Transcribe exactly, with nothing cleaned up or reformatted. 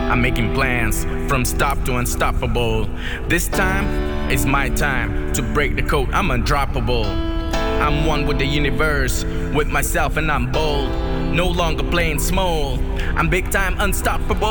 I'm making plans from stop to unstoppable. This time is my time to break the code. I'm undroppable. I'm one with the universe, with myself, and I'm bold. No longer playing small. I'm big time unstoppable.